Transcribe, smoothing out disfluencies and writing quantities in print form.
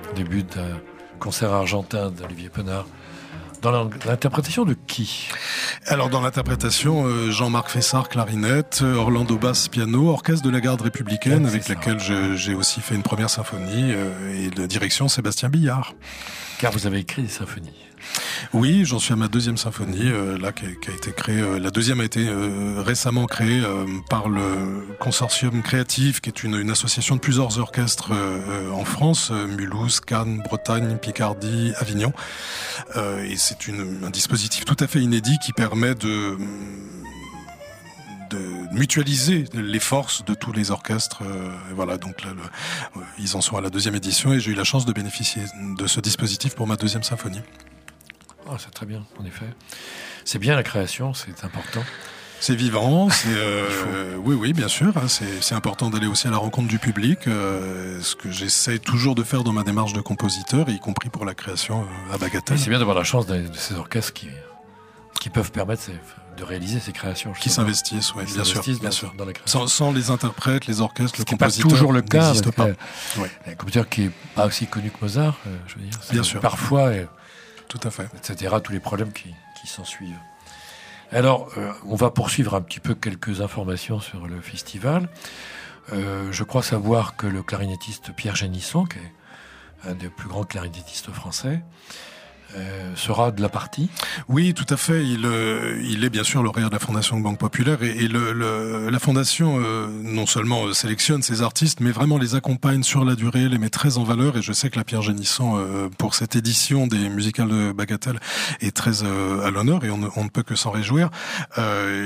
au début d'un concert argentin d'Olivier Penard. Dans l'interprétation de qui ? Alors dans l'interprétation, Jean-Marc Fessard, clarinette, Orlando Bass, piano, orchestre de la garde républicaine, avec laquelle j'ai aussi fait une première symphonie, et de direction Sébastien Billard. Car vous avez écrit des symphonies. Oui, j'en suis à ma deuxième symphonie, qui a été créée. La deuxième a été récemment créée par le Consortium Créatif, qui est une association de plusieurs orchestres en France, Mulhouse, Cannes, Bretagne, Picardie, Avignon. Et c'est un dispositif tout à fait inédit qui permet de mutualiser les forces de tous les orchestres. Voilà, donc là, ils en sont à la deuxième édition et j'ai eu la chance de bénéficier de ce dispositif pour ma deuxième symphonie. Oh, c'est très bien, en effet. C'est bien la création, c'est important. C'est vivant, oui, bien sûr. C'est important d'aller aussi à la rencontre du public, ce que j'essaie toujours de faire dans ma démarche de compositeur, y compris pour la création à Bagatelle. Et c'est bien d'avoir la chance de ces orchestres qui peuvent permettre de réaliser ces créations. Qui s'investissent, oui, bien sûr. Dans la création. Sans les interprètes, les orchestres, le compositeur. C'est pas toujours le cas. N'existe pas. Un compositeur qui est pas aussi connu que Mozart, je veux dire. Bien sûr. Parfois. Tout à fait. Etc. Tous les problèmes qui s'en suivent. Alors, on va poursuivre un petit peu quelques informations sur le festival. Je crois savoir que le clarinettiste Pierre Génisson, qui est un des plus grands clarinettistes français, sera de la partie. Oui, tout à fait. Il est bien sûr lauréat de la Fondation Banque Populaire et la Fondation non seulement sélectionne ces artistes, mais vraiment les accompagne sur la durée, les met très en valeur. Et je sais que la Pierre Génisson, pour cette édition des musicales de Bagatelle, est très à l'honneur et on ne peut que s'en réjouir.